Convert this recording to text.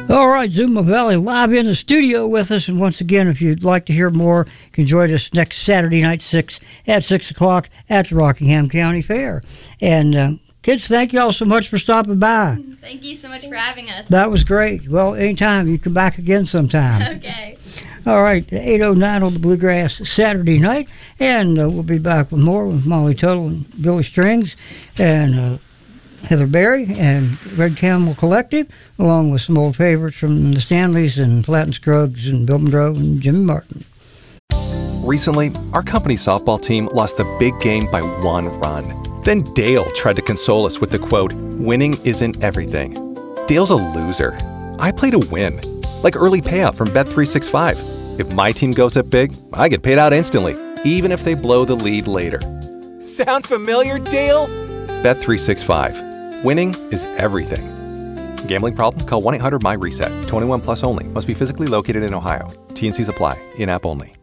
All right, Zuma Valley live in the studio with us. And once again, if you'd like to hear more, you can join us next Saturday night, 6 o'clock at the Rockingham County Fair. And kids, thank you all so much for stopping by. Thank you so much for having us. That was great. Well, anytime. You come back again sometime. Okay. All right, 8:09 on the Bluegrass Saturday night. And we'll be back with more with Molly Tuttle and Billy Strings and Heather Berry and Red Camel Collective, along with some old favorites from the Stanleys and Platt & Scruggs and Bill Monroe and Jimmy Martin. Recently, our company's softball team lost the big game by 1 run. Then Dale tried to console us with the quote, "Winning isn't everything." Dale's a loser. I play to win, like early payout from Bet365. If my team goes up big, I get paid out instantly, even if they blow the lead later. Sound familiar, Dale? Bet365. Winning is everything. Gambling problem? Call 1-800-MY-RESET. 21 plus only. Must be physically located in Ohio. T&Cs apply. In-app only.